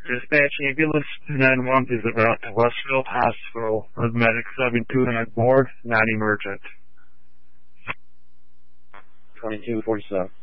Dispatch ambulance 911 visit route to Westfield Hospital with medic 72 on board, not emergent. 2247.